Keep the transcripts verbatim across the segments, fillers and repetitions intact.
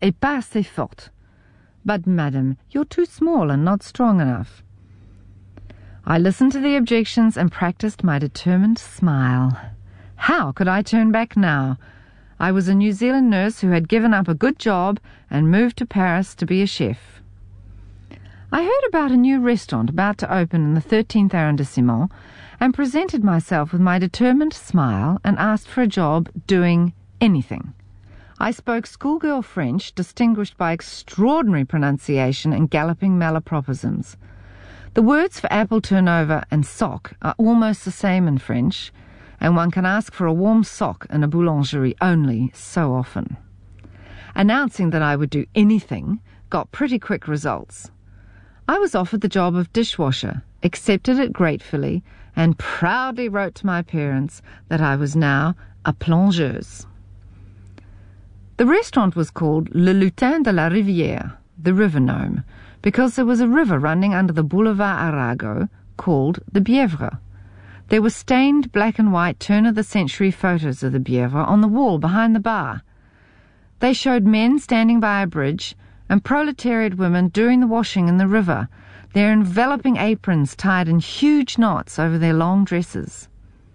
est pas assez forte. But, madam, you're too small and not strong enough. I listened to the objections and practiced my determined smile. How could I turn back now? I was a New Zealand nurse who had given up a good job and moved to Paris to be a chef. I heard about a new restaurant about to open in the thirteenth arrondissement and presented myself with my determined smile and asked for a job doing anything. I spoke schoolgirl French, distinguished by extraordinary pronunciation and galloping malapropisms. The words for apple turnover and sock are almost the same in French, and one can ask for a warm sock in a boulangerie only so often. Announcing that I would do anything got pretty quick results. I was offered the job of dishwasher, accepted it gratefully, and proudly wrote to my parents that I was now a plongeuse. The restaurant was called Le Lutin de la Rivière, the River Gnome, because there was a river running under the Boulevard Arago called the Bièvre. There were stained black and white turn-of-the-century photos of the Bièvre on the wall behind the bar. They showed men standing by a bridge and proletariat women doing the washing in the river, their enveloping aprons tied in huge knots over their long dresses.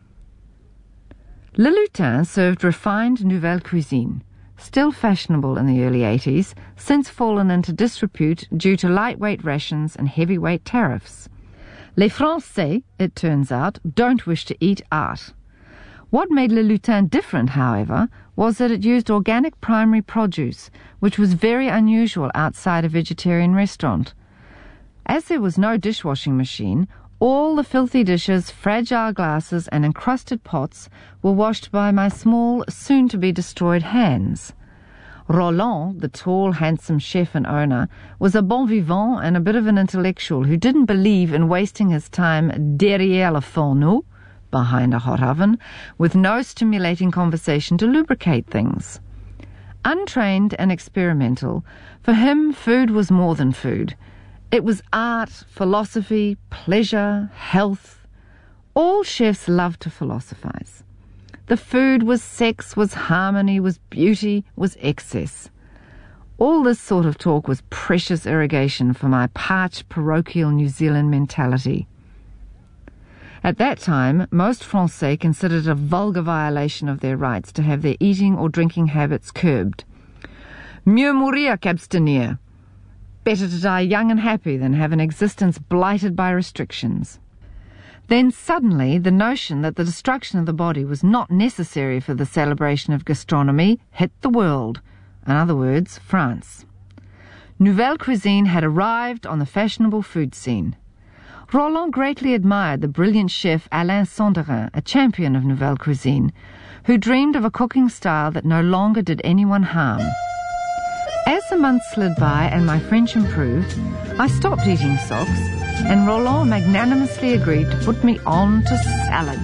Le Lutin served refined nouvelle cuisine, still fashionable in the early eighties, since fallen into disrepute due to lightweight rations and heavyweight tariffs. Les Français, it turns out, don't wish to eat art. What made Le Lutin different, however, was that it used organic primary produce, which was very unusual outside a vegetarian restaurant. As there was no dishwashing machine, all the filthy dishes, fragile glasses, and encrusted pots were washed by my small, soon-to-be-destroyed hands. Roland, the tall, handsome chef and owner, was a bon vivant and a bit of an intellectual who didn't believe in wasting his time derrière le fourneau, behind a hot oven, with no stimulating conversation to lubricate things. Untrained and experimental, for him food was more than food. It was art, philosophy, pleasure, health. All chefs love to philosophize. The food was sex, was harmony, was beauty, was excess. All this sort of talk was precious irrigation for my parched parochial New Zealand mentality. At that time, most Français considered it a vulgar violation of their rights to have their eating or drinking habits curbed. Mieux mourir qu'abstenir. Better to die young and happy than have an existence blighted by restrictions. Then suddenly the notion that the destruction of the body was not necessary for the celebration of gastronomy hit the world, in other words, France. Nouvelle cuisine had arrived on the fashionable food scene. Roland greatly admired the brilliant chef Alain Sonderin, a champion of nouvelle cuisine, who dreamed of a cooking style that no longer did anyone harm. As the months slid by and my French improved, I stopped eating socks, and Roland magnanimously agreed to put me on to salads.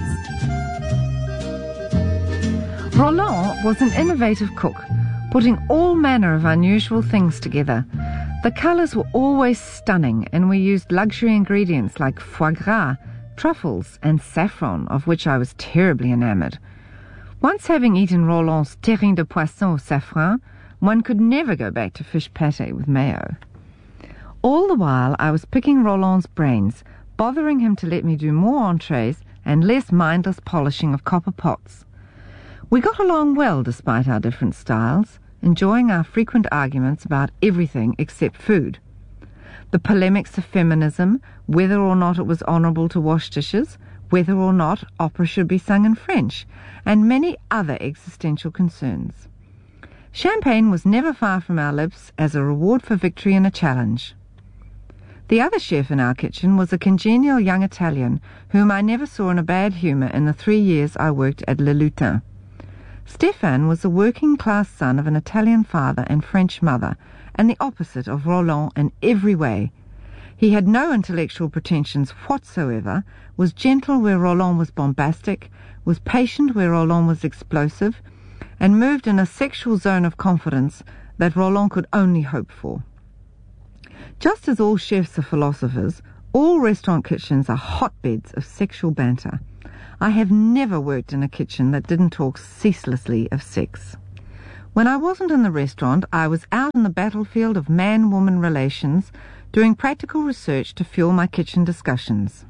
Roland was an innovative cook, putting all manner of unusual things together. The colours were always stunning, and we used luxury ingredients like foie gras, truffles, and saffron, of which I was terribly enamoured. Once having eaten Roland's terrine de poisson au safran, one could never go back to fish pâté with mayo. All the while I was picking Roland's brains, bothering him to let me do more entrees and less mindless polishing of copper pots. We got along well despite our different styles, enjoying our frequent arguments about everything except food. The polemics of feminism, whether or not it was honourable to wash dishes, whether or not opera should be sung in French, and many other existential concerns. Champagne was never far from our lips as a reward for victory in a challenge. The other chef in our kitchen was a congenial young Italian whom I never saw in a bad humour in the three years I worked at Le Lutin. Stéphane was the working-class son of an Italian father and French mother, and the opposite of Roland in every way. He had no intellectual pretensions whatsoever, was gentle where Roland was bombastic, was patient where Roland was explosive, and moved in a sexual zone of confidence that Roland could only hope for. Just as all chefs are philosophers, all restaurant kitchens are hotbeds of sexual banter. I have never worked in a kitchen that didn't talk ceaselessly of sex. When I wasn't in the restaurant, I was out in the battlefield of man-woman relations, doing practical research to fuel my kitchen discussions.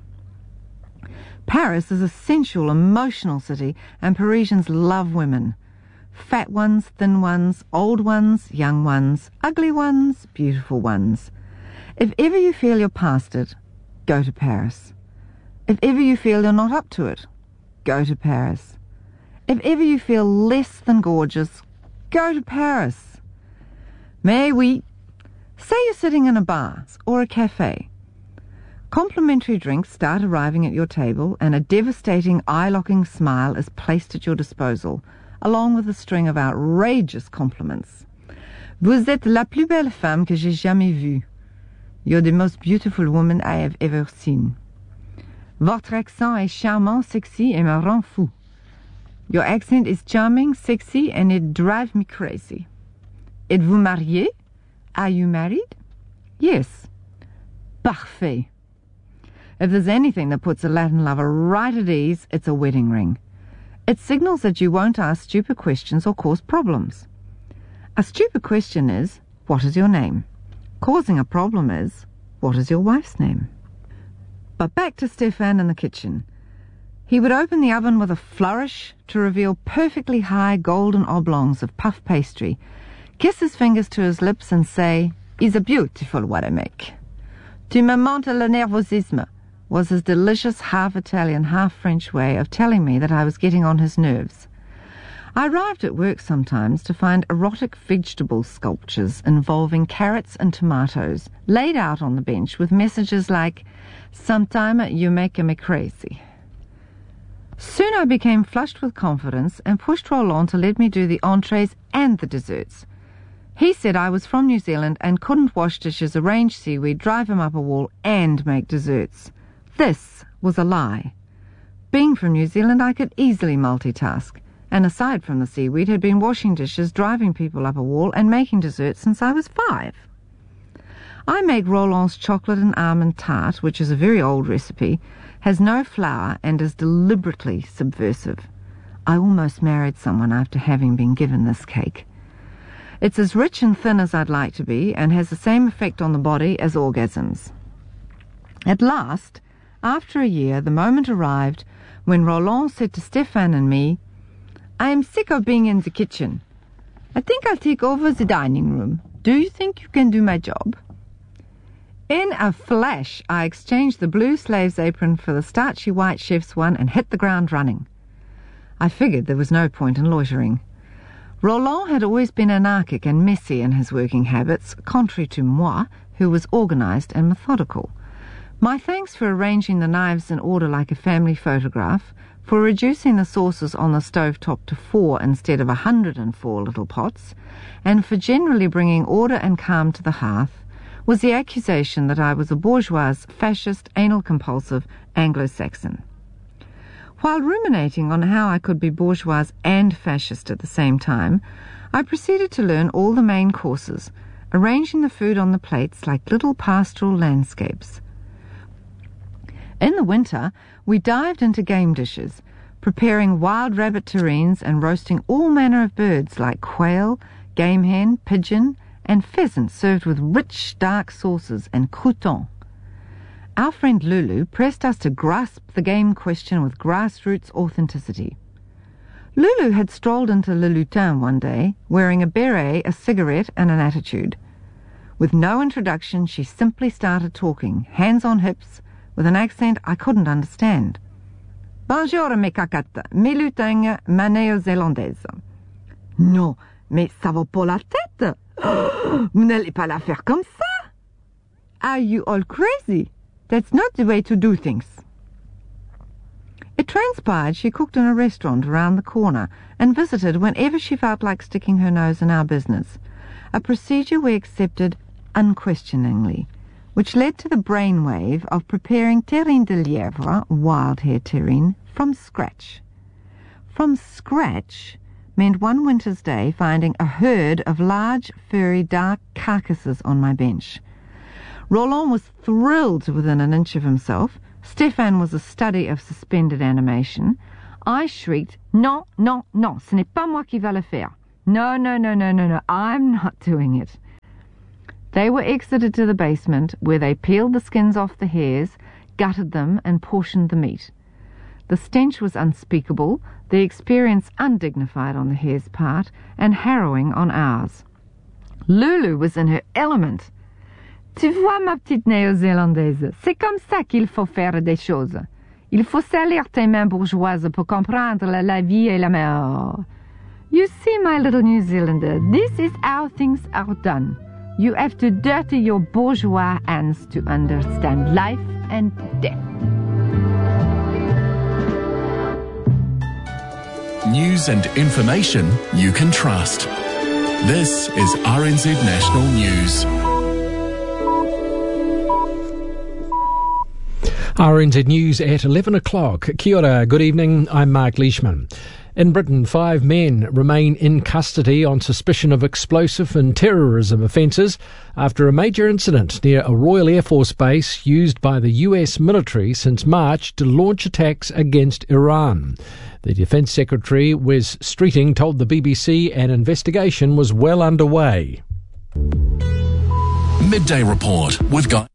Paris is a sensual, emotional city, and Parisians love women. Fat ones, thin ones, old ones, young ones, ugly ones, beautiful ones. If ever you feel you're past it, go to Paris. If ever you feel you're not up to it, go to Paris. If ever you feel less than gorgeous, go to Paris. Mais oui. Say you're sitting in a bar or a cafe. Complimentary drinks start arriving at your table, and a devastating, eye-locking smile is placed at your disposal, along with a string of outrageous compliments. Vous êtes la plus belle femme que j'ai jamais vue. You're the most beautiful woman I have ever seen. Votre accent est charmant, sexy, et me rend fou. Your accent is charming, sexy, and it drives me crazy. Êtes-vous marié? Are you married? Yes. Parfait. If there's anything that puts a Latin lover right at ease, it's a wedding ring. It signals that you won't ask stupid questions or cause problems. A stupid question is, what is your name? Causing a problem is, what is your wife's name? But back to Stefan in the kitchen. He would open the oven with a flourish to reveal perfectly high golden oblongs of puff pastry, kiss his fingers to his lips and say, "It's a beautiful what I make." "Tu me montes le nervosisme," was his delicious half-Italian, half-French way of telling me that I was getting on his nerves. I arrived at work sometimes to find erotic vegetable sculptures involving carrots and tomatoes laid out on the bench with messages like, "Sometime you make me crazy." Soon I became flushed with confidence and pushed Roland to let me do the entrees and the desserts. He said I was from New Zealand and couldn't wash dishes, arrange seaweed, drive him up a wall, and make desserts. This was a lie. Being from New Zealand, I could easily multitask, and aside from the seaweed, had been washing dishes, driving people up a wall, and making desserts since I was five. I make Roland's chocolate and almond tart, which is a very old recipe, has no flour, and is deliberately subversive. I almost married someone after having been given this cake. It's as rich and thin as I'd like to be, and has the same effect on the body as orgasms. At last, after a year, the moment arrived when Roland said to Stefan and me, "I am sick of being in the kitchen. I think I'll take over the dining room. Do you think you can do my job?" In a flash, I exchanged the blue slave's apron for the starchy white chef's one and hit the ground running. I figured there was no point in loitering. Roland had always been anarchic and messy in his working habits, contrary to moi, who was organized and methodical. My thanks for arranging the knives in order like a family photograph, for reducing the sauces on the stovetop to four instead of a hundred and four little pots, and for generally bringing order and calm to the hearth, was the accusation that I was a bourgeois, fascist, anal-compulsive Anglo-Saxon. While ruminating on how I could be bourgeois and fascist at the same time, I proceeded to learn all the main courses, arranging the food on the plates like little pastoral landscapes. In the winter, we dived into game dishes, preparing wild rabbit terrines and roasting all manner of birds like quail, game hen, pigeon, and pheasant served with rich, dark sauces and croutons. Our friend Lulu pressed us to grasp the game question with grassroots authenticity. Lulu had strolled into Le Lutin one day, wearing a beret, a cigarette, and an attitude. With no introduction, she simply started talking, hands on hips, with an accent I couldn't understand. "Bonjour, mes cacates, mes lutins, ma néo-zélandaise." "Non, mais ça vaut pas la tête. Vous n'allez pas la faire comme ça. Are you all crazy? That's not the way to do things." It transpired she cooked in a restaurant around the corner and visited whenever she felt like sticking her nose in our business, a procedure we accepted unquestioningly, which led to the brainwave of preparing terrine de lièvre, wild hair terrine, from scratch. From scratch meant one winter's day finding a herd of large, furry, dark carcasses on my bench. Roland was thrilled to within an inch of himself. Stefan was a study of suspended animation. I shrieked, "Non, non, non, ce n'est pas moi qui va le faire. No, no, no, no, no, no. I'm not doing it. They were exited to the basement, where they peeled the skins off the hares, gutted them, and portioned the meat. The stench was unspeakable, the experience undignified on the hare's part, and harrowing on ours. Lulu was in her element. Tu vois, ma petite néo-zélandaise, c'est comme ça qu'il faut faire des choses. Il faut salir tes mains bourgeoises pour comprendre la vie et la mort. You see, my little New Zealander, this is how things are done. You have to dirty your bourgeois hands to understand life and death. News and information you can trust. This is R N Z National News. R N Z News at eleven o'clock. Kia ora, good evening, I'm Mark Leishman. In Britain, five men remain in custody on suspicion of explosive and terrorism offences after a major incident near a Royal Air Force base used by the U S military since March to launch attacks against Iran. The Defence Secretary, Wes Streeting, told the B B C an investigation was well underway. Midday Report with Guy.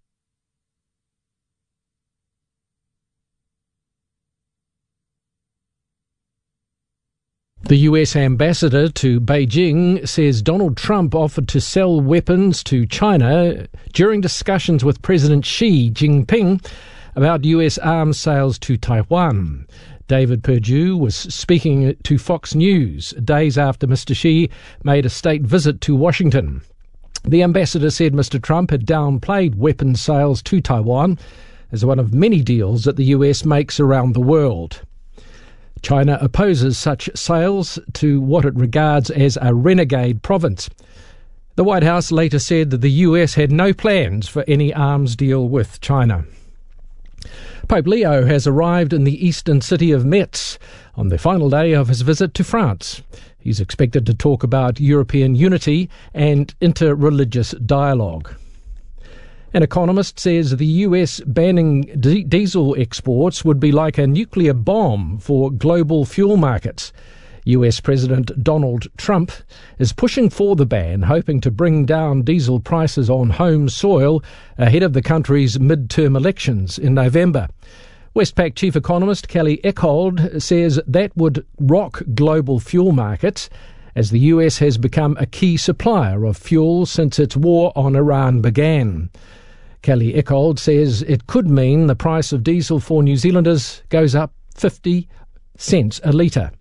The U S ambassador to Beijing says Donald Trump offered to sell weapons to China during discussions with President Xi Jinping about U S arms sales to Taiwan. David Perdue was speaking to Fox News days after Mister Xi made a state visit to Washington. The ambassador said Mister Trump had downplayed weapons sales to Taiwan as one of many deals that the U S makes around the world. China opposes such sales to what it regards as a renegade province. The White House later said that the U S had no plans for any arms deal with China. Pope Leo has arrived in the eastern city of Metz on the final day of his visit to France. He's expected to talk about European unity and interreligious dialogue. An economist says the U S banning d- diesel exports would be like a nuclear bomb for global fuel markets. U S President Donald Trump is pushing for the ban, hoping to bring down diesel prices on home soil ahead of the country's midterm elections in November. Westpac chief economist Kelly Eckhold says that would rock global fuel markets, as the U S has become a key supplier of fuel since its war on Iran began. Kelly Eckhold says it could mean the price of diesel for New Zealanders goes up fifty cents a litre.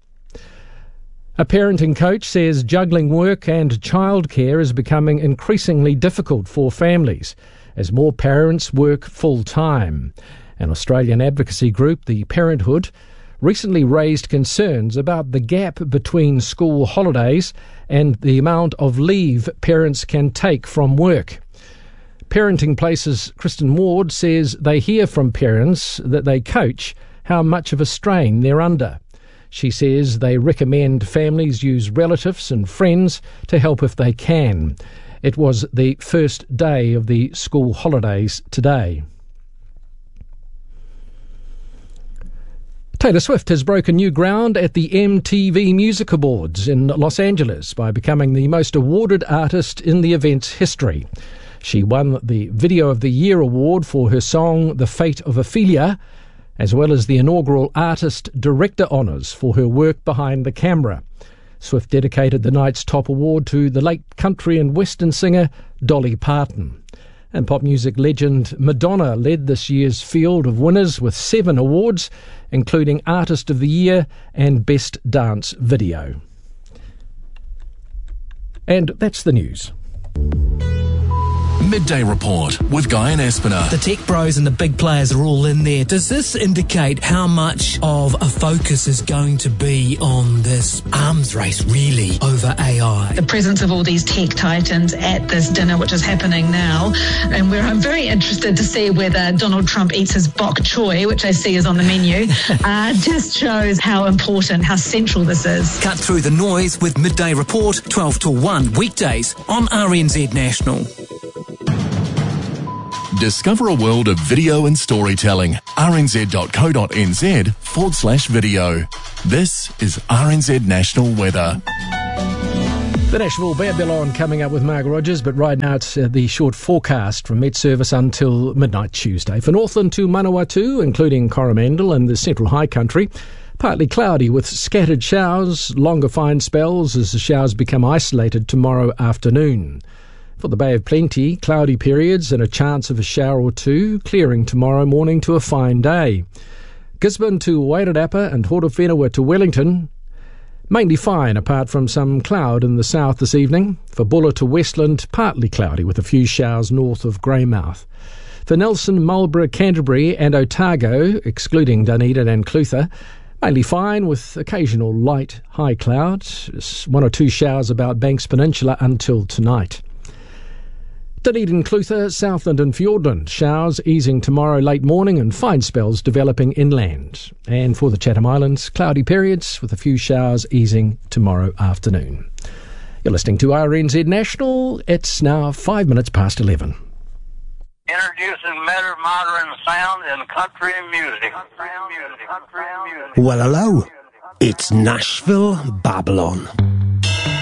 A parenting coach says juggling work and childcare is becoming increasingly difficult for families as more parents work full-time. An Australian advocacy group, the Parenthood, recently raised concerns about the gap between school holidays and the amount of leave parents can take from work. Parenting Place's Kristen Ward says they hear from parents that they coach how much of a strain they're under. She says they recommend families use relatives and friends to help if they can. It was the first day of the school holidays today. Taylor Swift has broken new ground at the M T V Music Awards in Los Angeles by becoming the most awarded artist in the event's history. She won the Video of the Year award for her song The Fate of Ophelia, as well as the inaugural Artist Director honours for her work behind the camera. Swift dedicated the night's top award to the late country and western singer Dolly Parton. And pop music legend Madonna led this year's field of winners with seven awards, including Artist of the Year and Best Dance Video. And that's the news. Midday Report with Guy and Espiner. The tech bros and the big players are all in there. Does this indicate how much of a focus is going to be on this arms race, really, over A I? The presence of all these tech titans at this dinner, which is happening now, and where I'm very interested to see whether Donald Trump eats his bok choy, which I see is on the menu, uh, just shows how important, how central this is. Cut through the noise with Midday Report, twelve to one, weekdays on R N Z National. Discover a world of video and storytelling. rnz.co.nz forward slash video. This is R N Z National Weather. The Nashville Babylon coming up with Mark Rogers, but right now it's uh, the short forecast from Met Service until midnight Tuesday. For Northland to Manawatu, including Coromandel and the Central High Country, partly cloudy with scattered showers, longer fine spells as the showers become isolated tomorrow afternoon. For the Bay of Plenty, cloudy periods and a chance of a shower or two, clearing tomorrow morning to a fine day. Gisborne to Wairarapa and Hortowhenua to Wellington, mainly fine apart from some cloud in the south this evening. For Buller to Westland, partly cloudy with a few showers north of Greymouth. For Nelson, Marlborough, Canterbury and Otago, excluding Dunedin and Clutha, mainly fine with occasional light high clouds, one or two showers about Banks Peninsula until tonight. Dunedin, Clutha, Southland and Fiordland, showers easing tomorrow late morning and fine spells developing inland. And for the Chatham Islands, cloudy periods with a few showers easing tomorrow afternoon. You're listening to R N Z National. It's now five minutes past eleven. Introducing better modern sound in country music. Country music. Country music. Well, hello. It's Nashville Babylon.